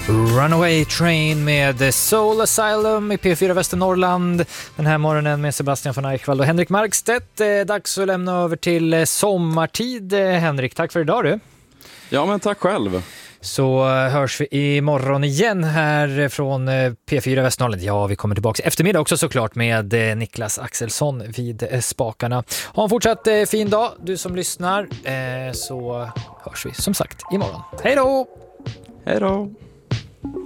Runaway Train med Soul Asylum i P4 Västernorrland den här morgonen med Sebastian von Eichwald och Henrik Markstedt. Dags att lämna över till sommartid. Henrik, tack för idag du. Ja, men tack själv. Så hörs vi imorgon igen här från P4 Västernorrland. Ja, vi kommer tillbaka eftermiddag också såklart med Niklas Axelsson vid spakarna. Ha en fortsatt fin dag du som lyssnar, så hörs vi som sagt imorgon. Hej då! Hej då!